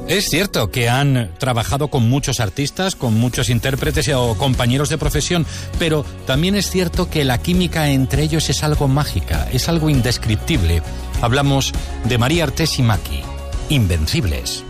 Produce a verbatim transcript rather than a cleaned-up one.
Es cierto que han trabajado con muchos artistas, con muchos intérpretes o compañeros de profesión, pero también es cierto que la química entre ellos es algo mágica, es algo indescriptible. Hablamos de María Artés y Maki, Invencibles.